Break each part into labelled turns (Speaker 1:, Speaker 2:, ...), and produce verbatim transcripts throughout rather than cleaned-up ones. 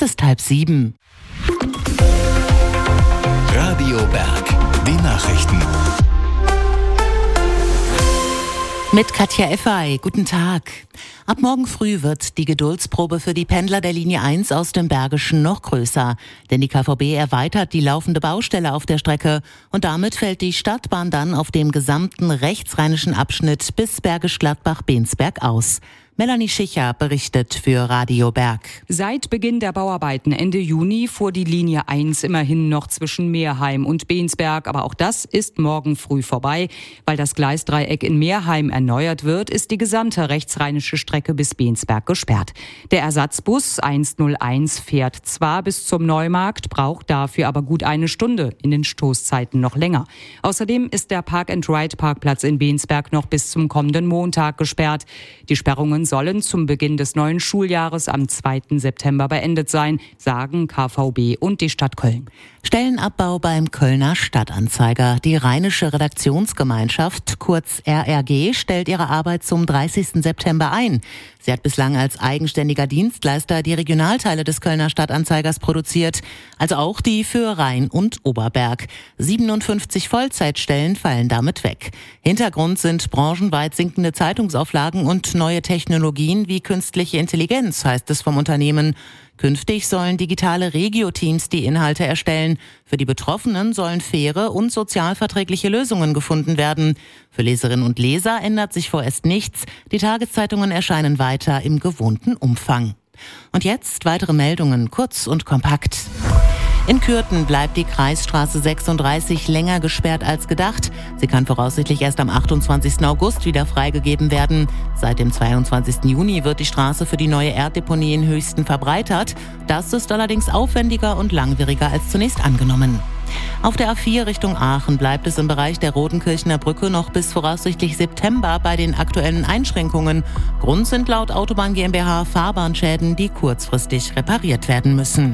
Speaker 1: Es ist halb sieben.
Speaker 2: Radio Berg, die Nachrichten.
Speaker 1: Mit Katja Effay, guten Tag. Ab morgen früh wird die Geduldsprobe für die Pendler der Linie eins aus dem Bergischen noch größer. Denn die K V B erweitert die laufende Baustelle auf der Strecke und damit fällt die Stadtbahn dann auf dem gesamten rechtsrheinischen Abschnitt bis Bergisch Gladbach-Bensberg aus. Melanie Schicher berichtet für Radio Berg.
Speaker 3: Seit Beginn der Bauarbeiten Ende Juni fuhr die Linie eins immerhin noch zwischen Meerheim und Bensberg. Aber auch das ist morgen früh vorbei. Weil das Gleisdreieck in Meerheim erneuert wird, ist die gesamte rechtsrheinische Strecke bis Bensberg gesperrt. Der Ersatzbus eins null eins fährt zwar bis zum Neumarkt, braucht dafür aber gut eine Stunde, in den Stoßzeiten noch länger. Außerdem ist der Park-and-Ride-Parkplatz in Bensberg noch bis zum kommenden Montag gesperrt. Die Sperrungen sollen zum Beginn des neuen Schuljahres am zweiten September beendet sein, sagen K V B und die Stadt Köln.
Speaker 1: Stellenabbau beim Kölner Stadtanzeiger. Die Rheinische Redaktionsgemeinschaft, kurz R R G, stellt ihre Arbeit zum dreißigsten September ein. Sie hat bislang als eigenständiger Dienstleister die Regionalteile des Kölner Stadtanzeigers produziert, also auch die für Rhein und Oberberg. siebenundfünfzig Vollzeitstellen fallen damit weg. Hintergrund sind branchenweit sinkende Zeitungsauflagen und neue Technologien wie künstliche Intelligenz, heißt es vom Unternehmen. Künftig sollen digitale Regio-Teams die Inhalte erstellen. Für die Betroffenen sollen faire und sozialverträgliche Lösungen gefunden werden. Für Leserinnen und Leser ändert sich vorerst nichts. Die Tageszeitungen erscheinen weiter im gewohnten Umfang. Und jetzt weitere Meldungen, kurz und kompakt. In Kürten bleibt die Kreisstraße sechsunddreißig länger gesperrt als gedacht. Sie kann voraussichtlich erst am achtundzwanzigsten August wieder freigegeben werden. Seit dem zweiundzwanzigsten Juni wird die Straße für die neue Erddeponie in Höchsten verbreitert. Das ist allerdings aufwendiger und langwieriger als zunächst angenommen. Auf der A vier Richtung Aachen bleibt es im Bereich der Rodenkirchener Brücke noch bis voraussichtlich September bei den aktuellen Einschränkungen. Grund sind laut Autobahn GmbH Fahrbahnschäden, die kurzfristig repariert werden müssen.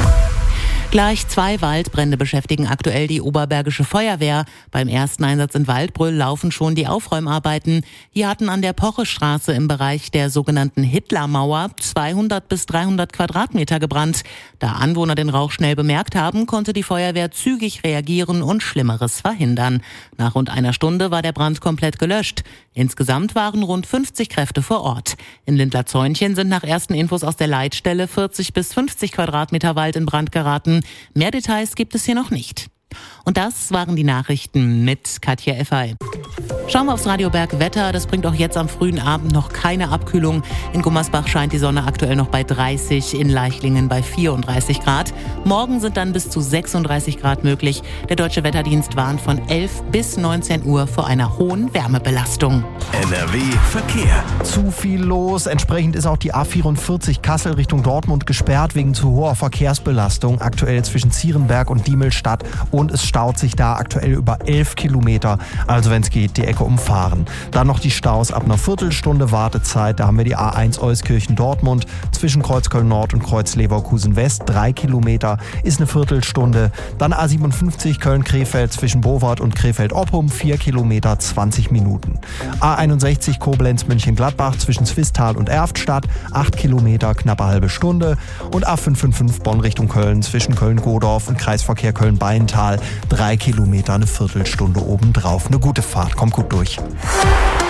Speaker 1: Gleich zwei Waldbrände beschäftigen aktuell die Oberbergische Feuerwehr. Beim ersten Einsatz in Waldbröl laufen schon die Aufräumarbeiten. Hier hatten an der Pochestraße im Bereich der sogenannten Hitlermauer zweihundert bis dreihundert Quadratmeter gebrannt. Da Anwohner den Rauch schnell bemerkt haben, konnte die Feuerwehr zügig reagieren und Schlimmeres verhindern. Nach rund einer Stunde war der Brand komplett gelöscht. Insgesamt waren rund fünfzig Kräfte vor Ort. In Lindler-Zeunchen sind nach ersten Infos aus der Leitstelle vierzig bis fünfzig Quadratmeter Wald in Brand geraten. Mehr Details gibt es hier noch nicht. Und das waren die Nachrichten mit Katja Effay. Schauen wir aufs Radio Berg Wetter. Das bringt auch jetzt am frühen Abend noch keine Abkühlung. In Gummersbach scheint die Sonne aktuell noch bei dreißig, in Leichlingen bei vierunddreißig Grad. Morgen sind dann bis zu sechsunddreißig Grad möglich. Der Deutsche Wetterdienst warnt von elf bis neunzehn Uhr vor einer hohen Wärmebelastung.
Speaker 2: N R W Verkehr.
Speaker 4: Zu viel los. Entsprechend ist auch die A vierundvierzig Kassel Richtung Dortmund gesperrt wegen zu hoher Verkehrsbelastung. Aktuell zwischen Zierenberg und Diemelstadt. Und es staut sich da aktuell über elf Kilometer. Also wenn es geht, die Ecke umfahren. Dann noch die Staus ab einer Viertelstunde Wartezeit. Da haben wir die A eins Euskirchen-Dortmund zwischen Kreuzköln-Nord und Kreuz-Leverkusen-West. Drei Kilometer ist eine Viertelstunde. Dann A siebenundfünfzig Köln-Krefeld zwischen Bowart und Krefeld-Oppum. Vier Kilometer, zwanzig Minuten. A einundsechzig Koblenz-München-Gladbach zwischen Zwistal und Erftstadt. Acht Kilometer, knappe halbe Stunde. Und A fünfhundertfünfundfünfzig Bonn Richtung Köln zwischen Köln-Godorf und Kreisverkehr Köln-Beintal. Drei Kilometer, eine Viertelstunde obendrauf. Eine gute Fahrt, kommt gut durch.